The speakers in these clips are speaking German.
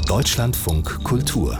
Deutschlandfunk Kultur.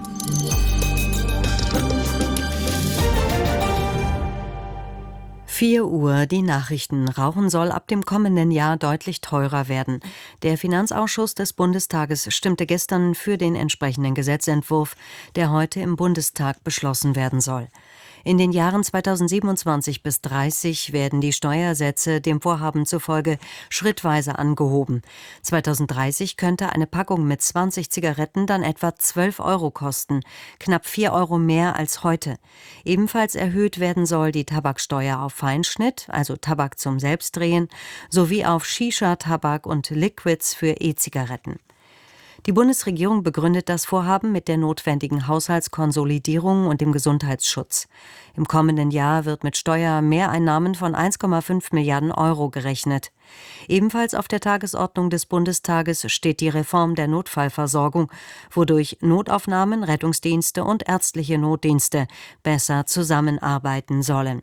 Uhr, die Nachrichten. Rauchen soll ab dem kommenden Jahr deutlich teurer werden. Der Finanzausschuss des Bundestages stimmte gestern für den entsprechenden Gesetzentwurf, der heute im Bundestag beschlossen werden soll. In den Jahren 2027 bis 30 werden die Steuersätze dem Vorhaben zufolge schrittweise angehoben. 2030 könnte eine Packung mit 20 Zigaretten dann etwa 12 € kosten, knapp 4 € mehr als heute. Ebenfalls erhöht werden soll die Tabaksteuer auf Feinschnitt, also Tabak zum Selbstdrehen, sowie auf Shisha-Tabak und Liquids für E-Zigaretten. Die Bundesregierung begründet das Vorhaben mit der notwendigen Haushaltskonsolidierung und dem Gesundheitsschutz. Im kommenden Jahr wird mit Steuermehreinnahmen von 1,5 Milliarden € gerechnet. Ebenfalls auf der Tagesordnung des Bundestages steht die Reform der Notfallversorgung, wodurch Notaufnahmen, Rettungsdienste und ärztliche Notdienste besser zusammenarbeiten sollen.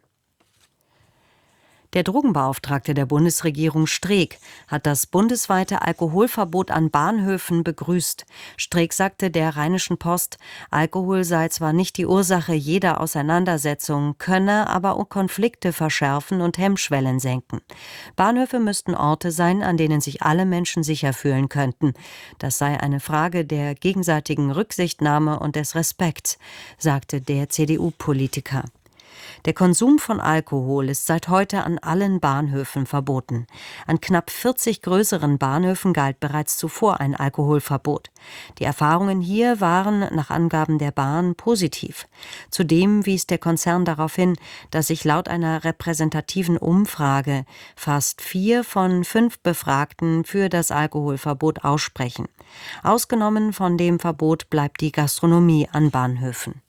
Der Drogenbeauftragte der Bundesregierung Streeck hat das bundesweite Alkoholverbot an Bahnhöfen begrüßt. Streeck sagte der Rheinischen Post, Alkohol sei zwar nicht die Ursache jeder Auseinandersetzung, könne aber auch Konflikte verschärfen und Hemmschwellen senken. Bahnhöfe müssten Orte sein, an denen sich alle Menschen sicher fühlen könnten. Das sei eine Frage der gegenseitigen Rücksichtnahme und des Respekts, sagte der CDU-Politiker. Der Konsum von Alkohol ist seit heute an allen Bahnhöfen verboten. An knapp 40 größeren Bahnhöfen galt bereits zuvor ein Alkoholverbot. Die Erfahrungen hier waren nach Angaben der Bahn positiv. Zudem wies der Konzern darauf hin, dass sich laut einer repräsentativen Umfrage fast 4 von 5 Befragten für das Alkoholverbot aussprechen. Ausgenommen von dem Verbot bleibt die Gastronomie an Bahnhöfen.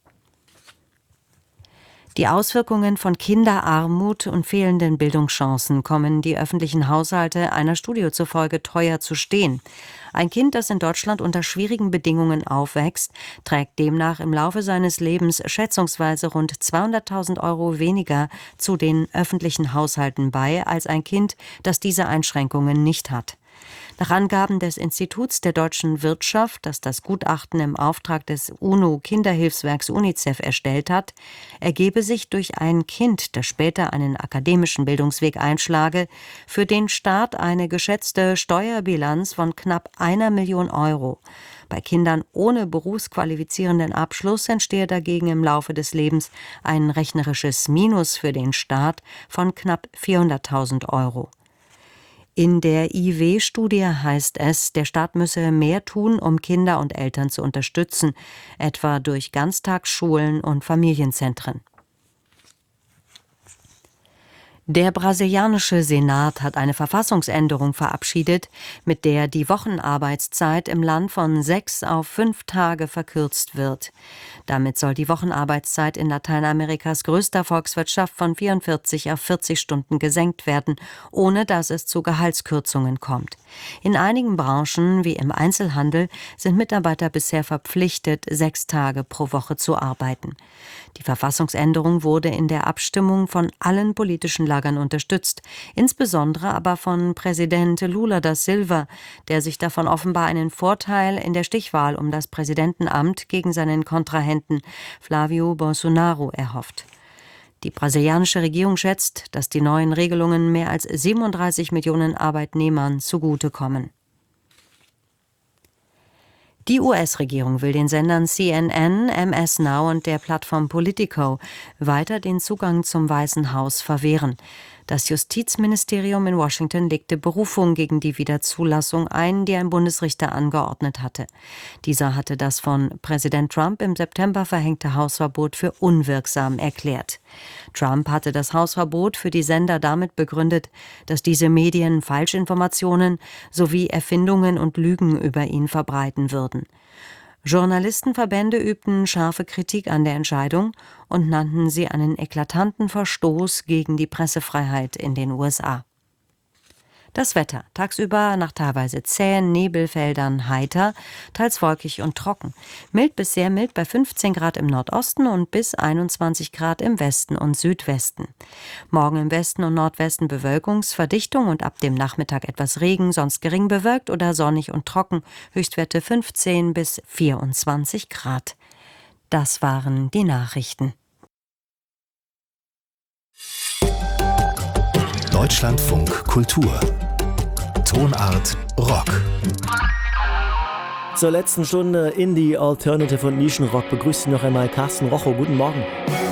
Die Auswirkungen von Kinderarmut und fehlenden Bildungschancen kommen die öffentlichen Haushalte einer Studie zufolge teuer zu stehen. Ein Kind, das in Deutschland unter schwierigen Bedingungen aufwächst, trägt demnach im Laufe seines Lebens schätzungsweise rund 200.000 € weniger zu den öffentlichen Haushalten bei, als ein Kind, das diese Einschränkungen nicht hat. Nach Angaben des Instituts der deutschen Wirtschaft, das das Gutachten im Auftrag des UNO-Kinderhilfswerks UNICEF erstellt hat, ergebe sich durch ein Kind, das später einen akademischen Bildungsweg einschlage, für den Staat eine geschätzte Steuerbilanz von knapp 1 Million €. Bei Kindern ohne berufsqualifizierenden Abschluss entstehe dagegen im Laufe des Lebens ein rechnerisches Minus für den Staat von knapp 400.000 €. In der IW-Studie heißt es, der Staat müsse mehr tun, um Kinder und Eltern zu unterstützen, etwa durch Ganztagsschulen und Familienzentren. Der brasilianische Senat hat eine Verfassungsänderung verabschiedet, mit der die Wochenarbeitszeit im Land von 6 auf 5 Tage verkürzt wird. Damit soll die Wochenarbeitszeit in Lateinamerikas größter Volkswirtschaft von 44 auf 40 Stunden gesenkt werden, ohne dass es zu Gehaltskürzungen kommt. In einigen Branchen, wie im Einzelhandel, sind Mitarbeiter bisher verpflichtet, 6 Tage pro Woche zu arbeiten. Die Verfassungsänderung wurde in der Abstimmung von allen politischen Lagern unterstützt, insbesondere aber von Präsident Lula da Silva, der sich davon offenbar einen Vorteil in der Stichwahl um das Präsidentenamt gegen seinen Kontrahenten Flávio Bolsonaro erhofft. Die brasilianische Regierung schätzt, dass die neuen Regelungen mehr als 37 Millionen Arbeitnehmern zugutekommen. Die US-Regierung will den Sendern CNN, MS Now und der Plattform Politico weiter den Zugang zum Weißen Haus verwehren. Das Justizministerium in Washington legte Berufung gegen die Wiederzulassung ein, die ein Bundesrichter angeordnet hatte. Dieser hatte das von Präsident Trump im September verhängte Hausverbot für unwirksam erklärt. Trump hatte das Hausverbot für die Sender damit begründet, dass diese Medien Falschinformationen sowie Erfindungen und Lügen über ihn verbreiten würden. Journalistenverbände übten scharfe Kritik an der Entscheidung und nannten sie einen eklatanten Verstoß gegen die Pressefreiheit in den USA. Das Wetter: tagsüber nach teilweise zähen Nebelfeldern heiter, teils wolkig und trocken. Mild bis sehr mild bei 15 Grad im Nordosten und bis 21 Grad im Westen und Südwesten. Morgen im Westen und Nordwesten Bewölkungsverdichtung und ab dem Nachmittag etwas Regen, sonst gering bewölkt oder sonnig und trocken. Höchstwerte 15 bis 24 Grad. Das waren die Nachrichten. Deutschlandfunk Kultur. Tonart Rock. Zur letzten Stunde Indie, Alternative und Nischenrock begrüßt Sie noch einmal Carsten Rochow. Guten Morgen.